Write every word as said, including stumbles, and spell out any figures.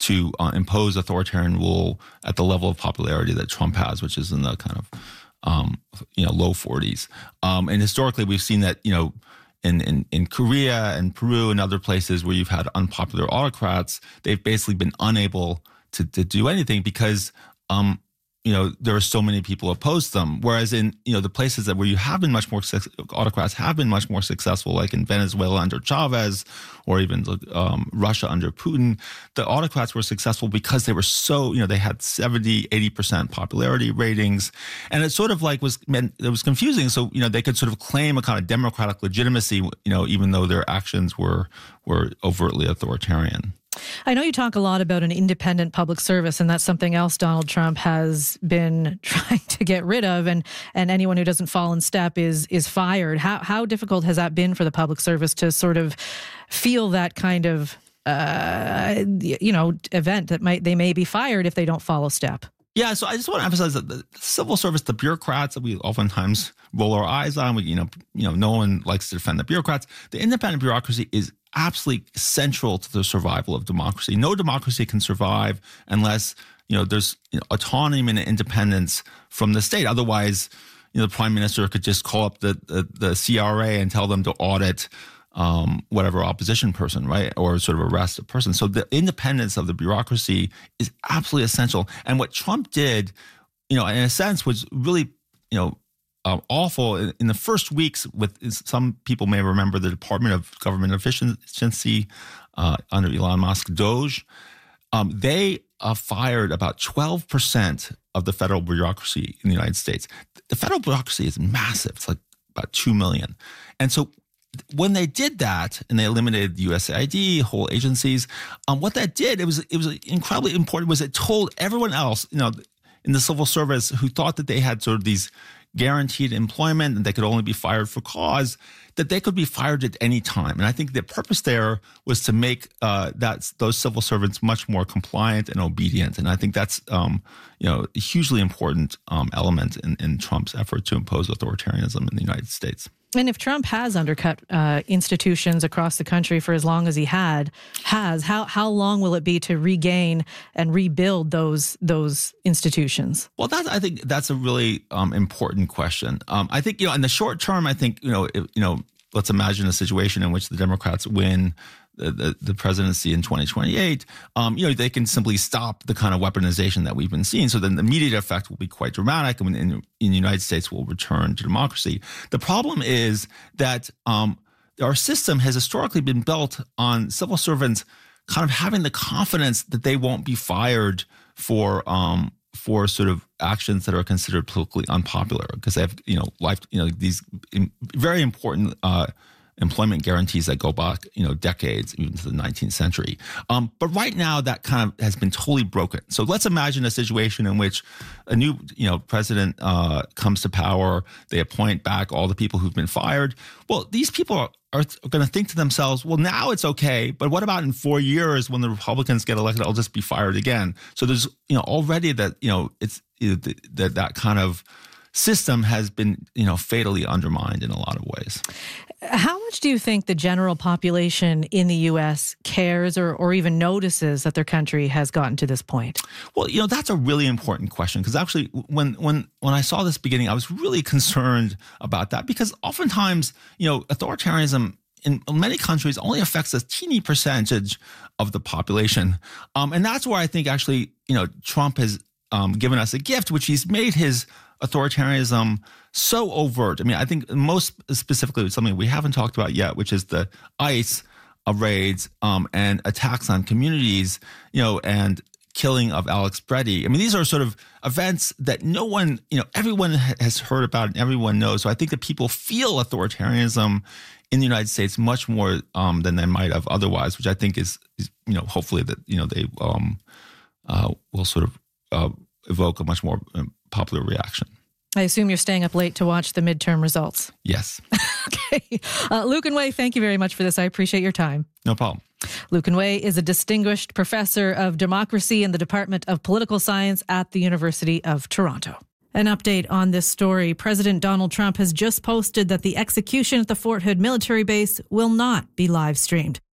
to uh, impose authoritarian rule at the level of popularity that Trump has, which is in the kind of um, you know low forties. Um, and historically, we've seen that you know in, in in Korea and Peru and other places where you've had unpopular autocrats, they've basically been unable to to do anything because um, you know, there are so many people opposed to them. Whereas in, you know, the places that where you have been much more, autocrats have been much more successful, like in Venezuela under Chavez or even um, Russia under Putin, the autocrats were successful because they were so, you know, they had seventy, eighty percent popularity ratings. And it sort of like was, meant it was confusing. So, you know, they could sort of claim a kind of democratic legitimacy, you know, even though their actions were, were overtly authoritarian. I know you talk a lot about an independent public service, and that's something else Donald Trump has been trying to get rid of, and, and anyone who doesn't fall in step is is fired. How how difficult has that been for the public service to sort of feel that kind of uh, you know event that might they may be fired if they don't follow step? Yeah, so I just want to emphasize that the civil service, the bureaucrats that we oftentimes roll our eyes on, we, you know, you know, no one likes to defend the bureaucrats. The independent bureaucracy is absolutely central to the survival of democracy. No democracy can survive unless, you know, there's you know, autonomy and independence from the state. Otherwise, you know, the prime minister could just call up the the, the C R A and tell them to audit um, whatever opposition person, right, or sort of arrest a person. So the independence of the bureaucracy is absolutely essential. And what Trump did, you know, in a sense, was really, you know, Uh, awful. In the first weeks, with some people may remember the Department of Government Efficiency uh, under Elon Musk, DOGE, um, they uh, fired about twelve percent of the federal bureaucracy in the United States. The federal bureaucracy is massive. It's like about two million. And so when they did that and they eliminated the U S A I D, whole agencies, um, what that did, it was it was incredibly important, was it told everyone else, you know, in the civil service who thought that they had sort of these guaranteed employment and they could only be fired for cause, that they could be fired at any time. And I think the purpose there was to make uh, that those civil servants much more compliant and obedient. And I think that's um, you know a hugely important um, element in, in Trump's effort to impose authoritarianism in the United States. And if Trump has undercut uh, institutions across the country for as long as he had has, how how long will it be to regain and rebuild those those institutions? Well, that's I think that's a really um, important question. Um, I think you know in the short term, I think you know if, you know let's imagine a situation in which the Democrats win the, the, the presidency in twenty twenty-eight, um, you know, they can simply stop the kind of weaponization that we've been seeing. So then the immediate effect will be quite dramatic, and in, in the United States will return to democracy. The problem is that um, our system has historically been built on civil servants kind of having the confidence that they won't be fired for um, for sort of actions that are considered politically unpopular, because they have, you know, life, you know, these very important uh, employment guarantees that go back, you know, decades, even to the nineteenth century. Um, but right now, that kind of has been totally broken. So let's imagine a situation in which a new, you know, president uh, comes to power. They appoint back all the people who've been fired. Well, these people are, are going to think to themselves, well, now it's okay, but what about in four years when the Republicans get elected, I'll just be fired again. So there's, you know, already that, you know, it's you know, that that kind of system has been, you know, fatally undermined in a lot of ways. How much do you think the general population in the U S cares or, or even notices that their country has gotten to this point? Well, you know, that's a really important question, because actually when when when I saw this beginning, I was really concerned about that, because oftentimes, you know, authoritarianism in many countries only affects a teeny percentage of the population. Um, and that's where I think actually, you know, Trump has um, given us a gift, which he's made his authoritarianism so overt. I mean, I think most specifically something we haven't talked about yet, which is the ICE raids um, and attacks on communities, you know, and killing of Alex Breddy. I mean, these are sort of events that no one, you know, everyone has heard about and everyone knows. So I think that people feel authoritarianism in the United States much more um, than they might have otherwise, which I think is, is you know, hopefully that, you know, they um, uh, will sort of uh, evoke a much more um, popular reaction. I assume you're staying up late to watch the midterm results. Yes. Okay. Uh, Lucan Way, thank you very much for this. I appreciate your time. No problem. Lucan Way is a distinguished professor of democracy in the Department of Political Science at the University of Toronto. An update on this story. President Donald Trump has just posted that the execution at the Fort Hood military base will not be live streamed.